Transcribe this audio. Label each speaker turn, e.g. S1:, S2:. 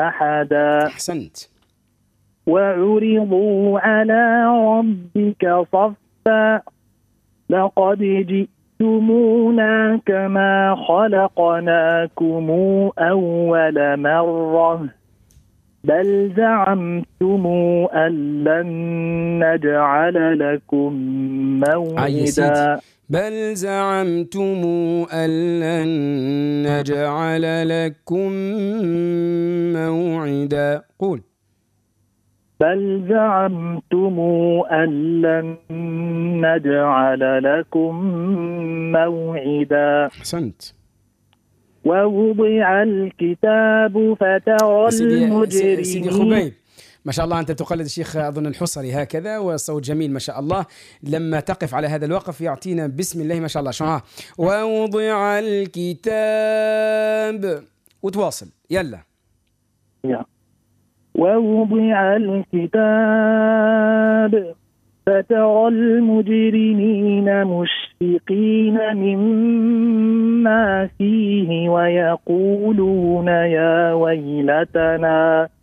S1: أحدا.
S2: أحسنت.
S1: وعرضوا على ربك صفا لقد جئتمونا كما خلقناكم أول مرة بل زعمتم أن لن نجعل لكم موعدا.
S2: بل زعمتم أن لن نجعل لكم موعدا. قول.
S1: بل زعمتم أن لن نجعل لكم موعدا.
S2: أحسنت.
S1: ووضع الكتاب فترى المجرمين.
S2: سيدي خبيب، ما شاء الله أنت تقلد الشيخ أظن الحصري هكذا، والصوت جميل ما شاء الله. لما تقف على هذا الوقف يعطينا بسم الله ما شاء الله. شو ووضع الكتاب وتواصل يلا.
S1: ووضع الكتاب فترى المجرمين مشفقين مما فيه ويقولون يا ويلتنا